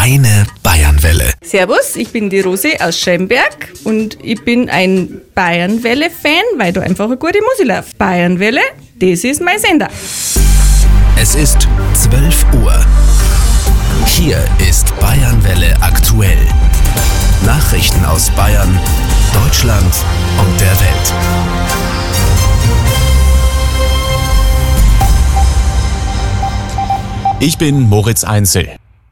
Deine Bayernwelle. Servus, ich bin die Rosi aus Schemberg und ich bin ein Bayernwelle-Fan, weil da einfach eine gute Musik läuft. Bayernwelle, das ist mein Sender. Es ist 12 Uhr. Hier ist Bayernwelle aktuell. Nachrichten aus Bayern, Deutschland und der Welt. Ich bin Moritz Einzel.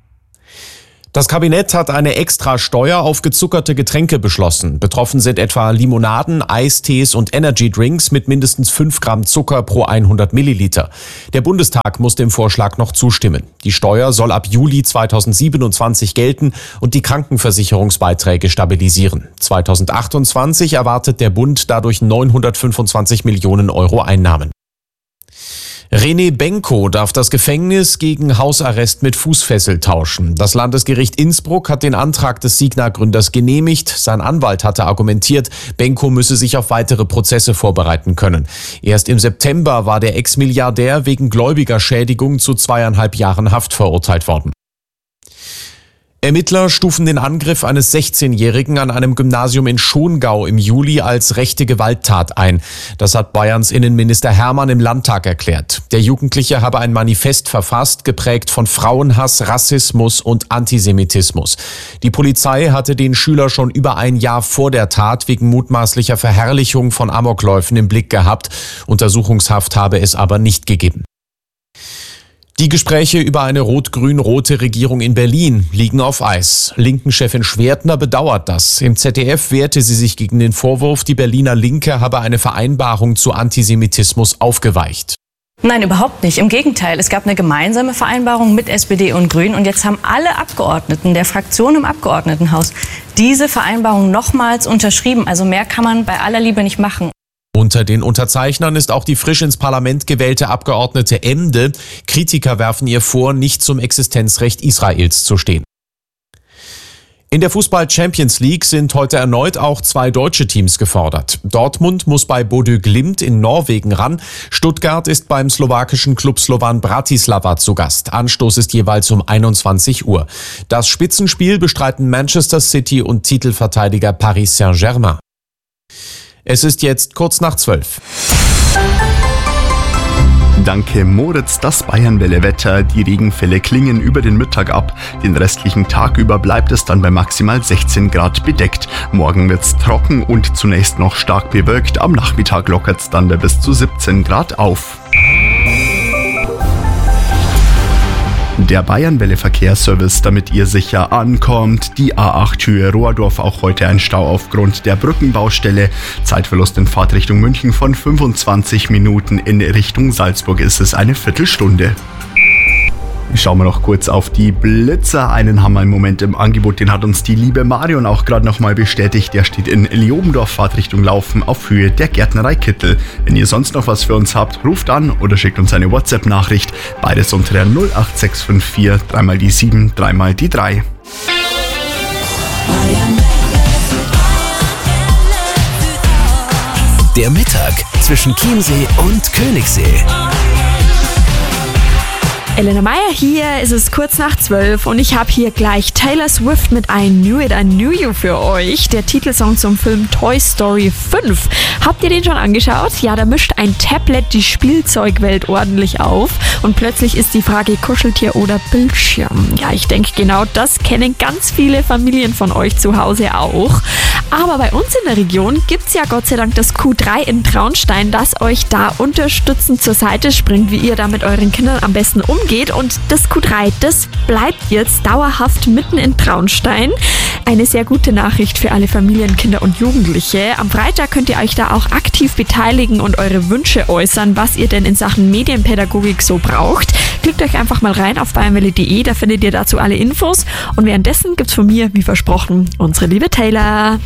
Das Kabinett hat eine Extrasteuer auf gezuckerte Getränke beschlossen. Betroffen sind etwa Limonaden, Eistees und Energydrinks mit mindestens 5 Gramm Zucker pro 100 Milliliter. Der Bundestag muss dem Vorschlag noch zustimmen. Die Steuer soll ab Juli 2027 gelten und die Krankenversicherungsbeiträge stabilisieren. 2028 erwartet der Bund dadurch 925 Millionen Euro Einnahmen. René Benko darf das Gefängnis gegen Hausarrest mit Fußfessel tauschen. Das Landesgericht Innsbruck hat den Antrag des Signa-Gründers genehmigt. Sein Anwalt hatte argumentiert, Benko müsse sich auf weitere Prozesse vorbereiten können. Erst im September war der Ex-Milliardär wegen gläubiger Schädigung zu 2,5 Jahren Haft verurteilt worden. Ermittler stufen den Angriff eines 16-Jährigen an einem Gymnasium in Schongau im Juli als rechte Gewalttat ein. Das hat Bayerns Innenminister Hermann im Landtag erklärt. Der Jugendliche habe ein Manifest verfasst, geprägt von Frauenhass, Rassismus und Antisemitismus. Die Polizei hatte den Schüler schon über ein Jahr vor der Tat wegen mutmaßlicher Verherrlichung von Amokläufen im Blick gehabt. Untersuchungshaft habe es aber nicht gegeben. Die Gespräche über eine rot-grün-rote Regierung in Berlin liegen auf Eis. Linken-Chefin Schwertner bedauert das. Im ZDF wehrte sie sich gegen den Vorwurf, die Berliner Linke habe eine Vereinbarung zu Antisemitismus aufgeweicht. Nein, überhaupt nicht. Im Gegenteil, es gab eine gemeinsame Vereinbarung mit SPD und Grünen und jetzt haben alle Abgeordneten der Fraktion im Abgeordnetenhaus diese Vereinbarung nochmals unterschrieben. Also mehr kann man bei aller Liebe nicht machen. Unter den Unterzeichnern ist auch die frisch ins Parlament gewählte Abgeordnete Emde. Kritiker werfen ihr vor, nicht zum Existenzrecht Israels zu stehen. In der Fußball-Champions League sind heute erneut auch 2 deutsche Teams gefordert. Dortmund muss bei Bodø Glimt in Norwegen ran. Stuttgart ist beim slowakischen Klub Slovan Bratislava zu Gast. Anstoß ist jeweils um 21 Uhr. Das Spitzenspiel bestreiten Manchester City und Titelverteidiger Paris Saint-Germain. Es ist jetzt kurz nach 12. Danke Moritz, das Bayernwelle-Wetter. Die Regenfälle klingen über den Mittag ab. Den restlichen Tag über bleibt es dann bei maximal 16 Grad bedeckt. Morgen wird's trocken und zunächst noch stark bewölkt. Am Nachmittag lockert's dann bei bis zu 17 Grad auf. Der Bayernwelle-Verkehrsservice, damit ihr sicher ankommt. Die A8 Höhe Rohrdorf, auch heute ein Stau aufgrund der Brückenbaustelle. Zeitverlust in Fahrtrichtung München von 25 Minuten. In Richtung Salzburg ist es eine Viertelstunde. Schauen wir noch kurz auf die Blitzer. Einen haben wir im Moment im Angebot, den hat uns die liebe Marion auch gerade nochmal bestätigt. Der steht in Leobendorf, Fahrtrichtung Laufen auf Höhe der Gärtnerei Kittel. Wenn ihr sonst noch was für uns habt, ruft an oder schickt uns eine WhatsApp-Nachricht. Beides unter der 08654 3 die 7 3 die 3. Der Mittag zwischen Chiemsee und Königssee. Elena Meyer hier, es ist kurz nach 12 und ich habe hier gleich Taylor Swift mit I Knew It, I Knew You für euch. Der Titelsong zum Film Toy Story 5. Habt ihr den schon angeschaut? Ja, da mischt ein Tablet die Spielzeugwelt ordentlich auf und plötzlich ist die Frage Kuscheltier oder Bildschirm. Ja, ich denke, genau das kennen ganz viele Familien von euch zu Hause auch. Aber bei uns in der Region gibt's ja Gott sei Dank das Q3 in Traunstein, das euch da unterstützend zur Seite springt, wie ihr da mit euren Kindern am besten umgeht. Und das Q3, das bleibt jetzt dauerhaft mitten in Traunstein. Eine sehr gute Nachricht für alle Familien, Kinder und Jugendliche. Am Freitag könnt ihr euch da auch aktiv beteiligen und eure Wünsche äußern, was ihr denn in Sachen Medienpädagogik so braucht. Klickt euch einfach mal rein auf bayernwelle.de, da findet ihr dazu alle Infos. Und währenddessen gibt's von mir, wie versprochen, unsere liebe Taylor.